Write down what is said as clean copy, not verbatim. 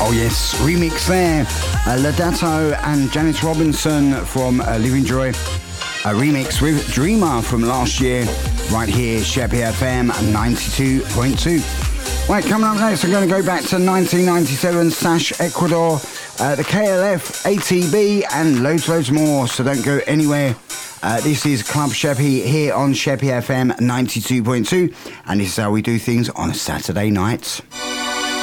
Oh yes, remix there. Ladato and Janice Robinson from Living Joy. A remix with Dreamer from last year, right here, Sheppy FM 92.2. Right, coming up next, I'm going to go back to 1997, Sash Ecuador, the KLF, ATB, and loads more, so don't go anywhere. This is Club Sheppy here on Sheppy FM 92.2, and this is how we do things on a Saturday night.